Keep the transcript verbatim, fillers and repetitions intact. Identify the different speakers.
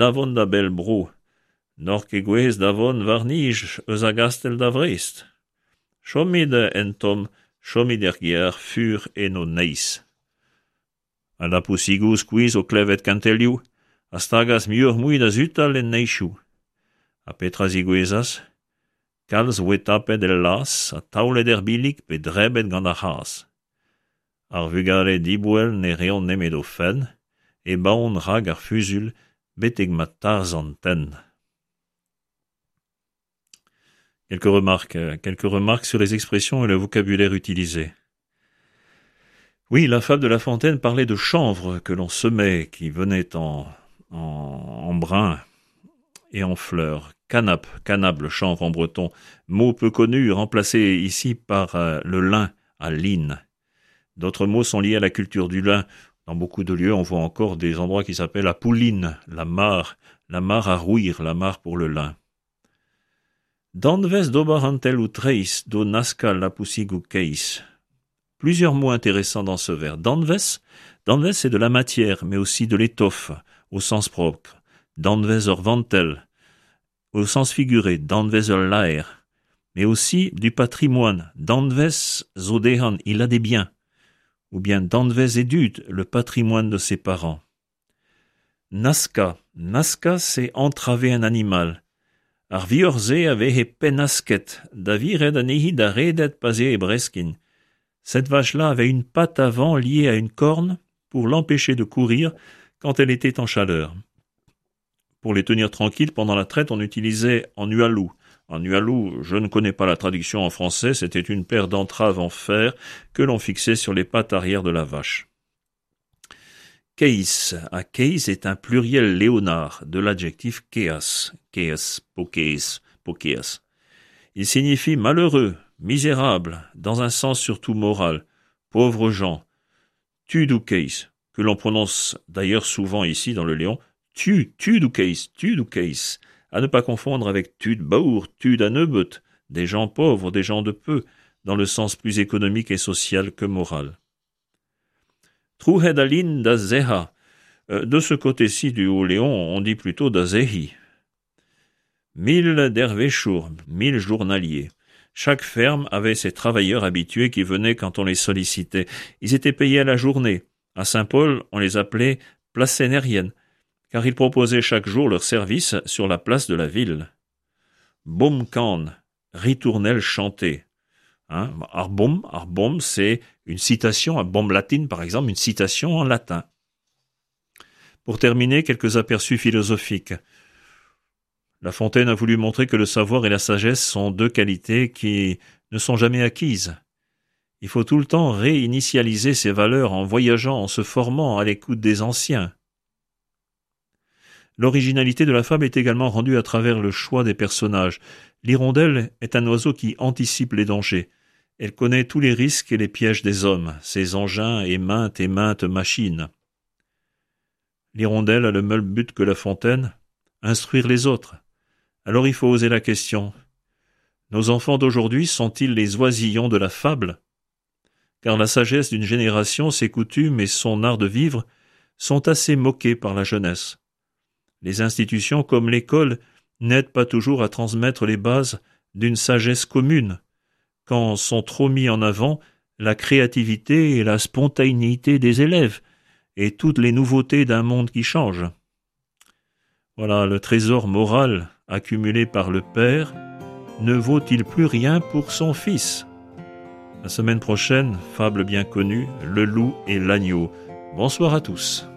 Speaker 1: davon da bel bro, nor que gwez davon varnij eus a gastel da vrest. Chomide en tom, chomide er gier fur en o neis. A la pousigous quiz o klevet kantelioù, a stagas miur mouid a zutal en neishoù. A petra zigouezas, kalz wetapet el las, a taoulet er bilik pe drebet gant ar c'haz. Ar vugale dibouel ne reont nemet o fen, e baon rag ar fusul beteg ma tarz an ten. Quelques remarques, quelques remarques sur les expressions et le vocabulaire utilisés. Oui, la fable de La Fontaine parlait de chanvre que l'on semait, qui venait en, en, en brun et en fleurs. Canap, canap, le chanvre en breton, mot peu connu, remplacé ici par euh, le lin, à line. D'autres mots sont liés à la culture du lin. Dans beaucoup de lieux, on voit encore des endroits qui s'appellent la pouline, la mare, la mare à rouir, la mare pour le lin. Danvez d'obarantel ou treis, do nascal la poussigu keis. Plusieurs mots intéressants dans ce vers. Danvez, danvez c'est de la matière, mais aussi de l'étoffe, au sens propre. Danvez orvantel, au sens figuré. Danvez laer, mais aussi du patrimoine. Danvez zodehan, il a des biens. Ou bien danvez edut, le patrimoine de ses parents. Naska, naska c'est entraver un animal. Ar viorze avait he penasket, da vired anehi da redet pase e breskin. Cette vache-là avait une patte avant liée à une corne pour l'empêcher de courir quand elle était en chaleur. Pour les tenir tranquilles pendant la traite, on utilisait en ualou. En ualou, je ne connais pas la traduction en français, c'était une paire d'entraves en fer que l'on fixait sur les pattes arrière de la vache. Keis, à keis est un pluriel léonard de l'adjectif keas, keas, pokeis, pokeas. Il signifie malheureux, misérable, dans un sens surtout moral, pauvres gens. Tudoukeis, que l'on prononce d'ailleurs souvent ici dans le Léon, tu, tudoukeis, tudoukeis, à ne pas confondre avec tudbaour, tudanebeut, des gens pauvres, des gens de peu, dans le sens plus économique et social que moral. Trouhedalin da zeha, de ce côté-ci du Haut-Léon, on dit plutôt da zehi. Mille dervéchour, mille journaliers. Chaque ferme avait ses travailleurs habitués qui venaient quand on les sollicitait. Ils étaient payés à la journée. À Saint-Paul, on les appelait placénériennes, car ils proposaient chaque jour leur service sur la place de la ville. Bomkan, ritournelle chantée. Hein, arbom, arbom, c'est une citation, à bombe latine par exemple, une citation en latin. Pour terminer, quelques aperçus philosophiques. La Fontaine a voulu montrer que le savoir et la sagesse sont deux qualités qui ne sont jamais acquises. Il faut tout le temps réinitialiser ces valeurs en voyageant, en se formant à l'écoute des anciens. L'originalité de la fable est également rendue à travers le choix des personnages. L'hirondelle est un oiseau qui anticipe les dangers. Elle connaît tous les risques et les pièges des hommes, ses engins et maintes et maintes machines. L'hirondelle a le même but que La Fontaine, instruire les autres. Alors il faut oser la question. Nos enfants d'aujourd'hui sont-ils les oisillons de la fable? Car la sagesse d'une génération, ses coutumes et son art de vivre sont assez moqués par la jeunesse. Les institutions comme l'école n'aident pas toujours à transmettre les bases d'une sagesse commune, quand sont trop mis en avant la créativité et la spontanéité des élèves, et toutes les nouveautés d'un monde qui change. Voilà, le trésor moral accumulé par le père ne vaut-il plus rien pour son fils? La semaine prochaine, fable bien connue, le loup et l'agneau. Bonsoir à tous.